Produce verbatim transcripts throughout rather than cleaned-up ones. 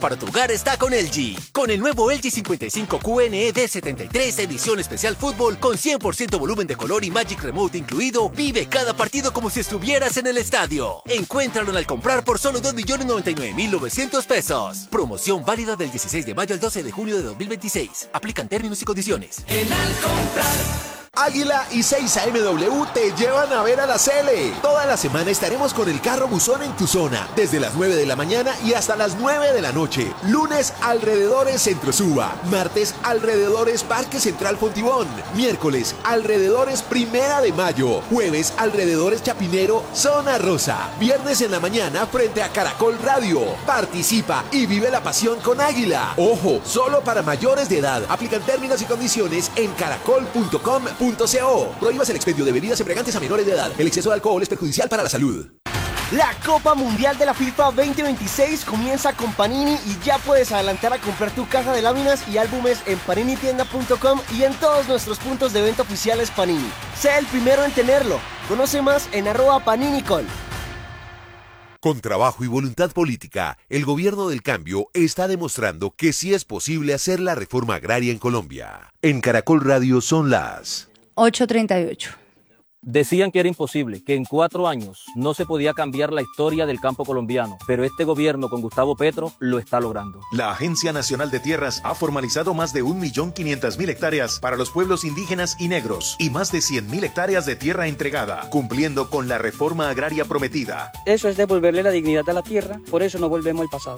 Para tu hogar está con L G. Con el nuevo L G cincuenta y cinco Q N E D setenta y tres edición especial fútbol con cien por ciento volumen de color y Magic Remote incluido, vive cada partido como si estuvieras en el estadio. Encuéntralo al comprar por solo dos millones noventa y nueve mil novecientos pesos. Promoción válida del dieciséis de mayo al doce de junio de dos mil veintiséis. Aplican términos y condiciones. En Al comprar. Águila y seis A M W te llevan a ver a la Cele. Toda la semana estaremos con el carro buzón en tu zona, desde las nueve de la mañana y hasta las nueve de la noche. Lunes, alrededores Centro Suba. Martes, alrededores Parque Central Fontibón. Miércoles, alrededores Primera de Mayo. Jueves, alrededores Chapinero, Zona Rosa. Viernes en la mañana, frente a Caracol Radio. Participa y vive la pasión con Águila. Ojo, solo para mayores de edad. Aplican términos y condiciones en caracol punto com punto co. Prohíbas el expendio de bebidas embriagantes a menores de edad. El exceso de alcohol es perjudicial para la salud. La Copa Mundial de la FIFA veinte veintiséis comienza con Panini y ya puedes adelantar a comprar tu caja de láminas y álbumes en panini tienda punto com y en todos nuestros puntos de venta oficiales Panini. Sé el primero en tenerlo. Conoce más en arroba paninicol. Con trabajo y voluntad política, el gobierno del cambio está demostrando que sí es posible hacer la reforma agraria en Colombia. En Caracol Radio son las ocho treinta y ocho. Decían que era imposible, que en cuatro años no se podía cambiar la historia del campo colombiano, pero este gobierno con Gustavo Petro lo está logrando. La Agencia Nacional de Tierras ha formalizado más de un millón quinientas mil hectáreas para los pueblos indígenas y negros y más de cien mil hectáreas de tierra entregada, cumpliendo con la reforma agraria prometida. Eso es devolverle la dignidad a la tierra, por eso no volvemos al pasado.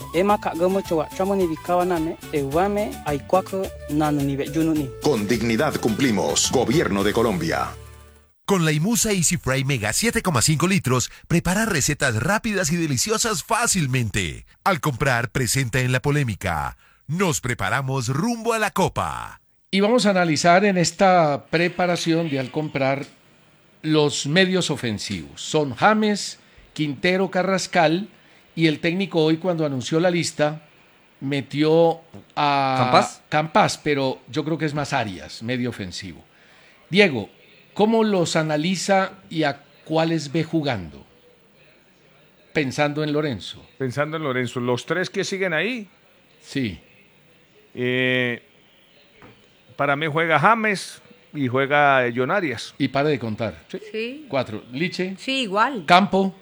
Con dignidad cumplimos. Gobierno de Colombia. Con la Imusa Easy Fry Mega siete coma cinco litros, prepara recetas rápidas y deliciosas fácilmente. Al comprar, presenta en la polémica. Nos preparamos rumbo a la Copa. Y vamos a analizar en esta preparación de Al comprar los medios ofensivos. Son James, Quintero, Carrascal y el técnico hoy cuando anunció la lista metió a ¿Campas? Campas, pero yo creo que es más Arias, medio ofensivo. Diego, ¿cómo los analiza y a cuáles ve jugando? Pensando en Lorenzo. Pensando en Lorenzo. Los tres que siguen ahí. Sí. Eh, para mí juega James y juega John Arias. Y para de contar. Sí. sí. Cuatro. Liche. Sí, igual. Campo.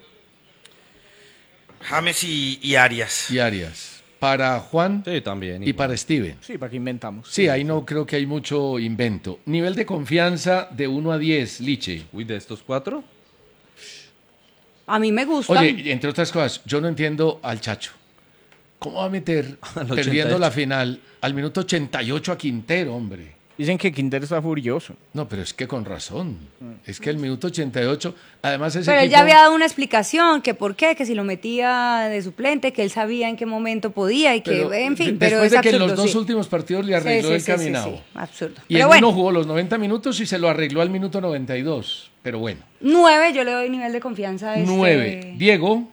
James y, y Arias. Y Arias. Para Juan. Sí, también. Y igual. Para Steven. Sí, para que inventamos. Sí, ahí no creo que hay mucho invento. Nivel de confianza de uno a diez, Liche. Uy, ¿de estos cuatro? A mí me gusta. Oye, entre otras cosas, yo no entiendo al Chacho. ¿Cómo va a meter, perdiendo ochenta y ocho la final, al minuto ochenta y ocho a Quintero, hombre? Dicen que Quintero está furioso. No, pero es que con razón. Es que el minuto ochenta y ocho, además ese Pero equipo... él ya había dado una explicación, que por qué, que si lo metía de suplente, que él sabía en qué momento podía y que, pero, en fin, de, pero después es de que absurdo, en los dos sí. últimos partidos le arregló sí, sí, el sí, caminado. Sí, sí, absurdo. Y pero en bueno. uno jugó los noventa minutos y se lo arregló al minuto noventa y dos. Pero bueno. Nueve, yo le doy nivel de confianza a este... Nueve. Diego.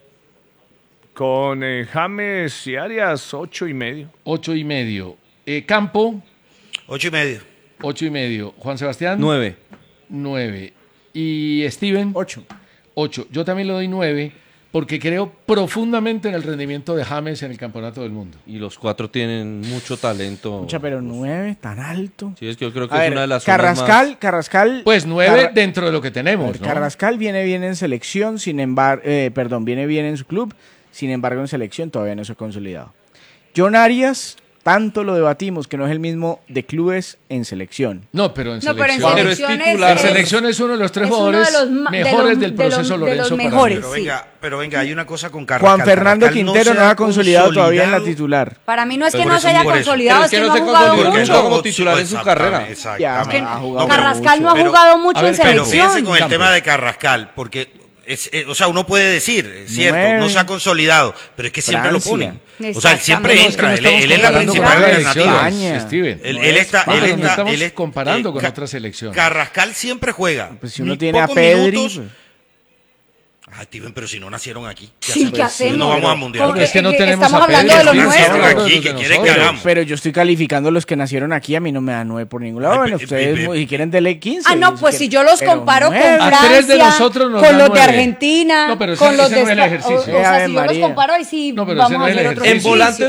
Con eh, James y Arias, ocho y medio. Ocho y medio. Eh, Campo. Ocho y medio. Ocho y medio. Juan Sebastián. Nueve. Nueve. Y Steven. Ocho. Ocho. Yo también le doy nueve porque creo profundamente en el rendimiento de James en el Campeonato del Mundo. Y los cuatro tienen mucho talento. Mucha, pero nueve, tan alto. Sí, es que yo creo que A es ver, una de las Carrascal, más... Carrascal. Pues nueve Carra... dentro de lo que tenemos, ver, ¿no? Carrascal viene bien en selección, sin embargo, eh, perdón, viene bien en su club, sin embargo en selección todavía no se ha consolidado. John Arias, tanto lo debatimos que no es el mismo de clubes en selección. No, pero en no, selección. Pero en selección, es, en selección es uno de los tres jugadores de los, mejores de los, del proceso de los, Lorenzo. De los mejores, pero, sí. venga, pero venga, hay una cosa con Carrascal. Juan Fernando Carrascal Quintero no, no ha consolidado, consolidado todavía en la titular. Para mí no es que pero no se haya consolidado, es que no ha jugado mucho. como titular en su carrera. Exactamente. Carrascal no ha jugado mucho en selección. Pero fíjense con el tema de Carrascal, porque... Es, eh, o sea, uno puede decir, es cierto, Nueve. no se ha consolidado, pero es que siempre Francia. lo ponen. O sea, él siempre entra, él, él es la principal alternativa. Él, él está, él está, no estamos él es, comparando eh, con ca- otras selecciones. Carrascal siempre juega. Pues si uno tiene a Pedri... Minutos, Ay, Steven, pero si no nacieron aquí. ¿Qué sí, ¿qué hacemos? No vamos a mundial. Porque es que no tenemos estamos a hablando Pedri, de los sí, nuestros. Aquí, ¿qué quiere que hagamos? Pero yo estoy calificando los que nacieron aquí, a mí no me dan nueve por ningún lado. Ay, Bueno, pe- ustedes, pe- pe- si quieren, dele quince. Ah, no, pues si yo los pero comparo con nueve. Francia, A tres de nosotros nos con dan los de nueve. Argentina, No, pero ese- con los ese de no es el Espa- ejercicio. O, o sea, Ave si yo los María. comparo, ahí sí No, pero vamos ese no a es el hacer otro ejercicio. En ejercicio. volante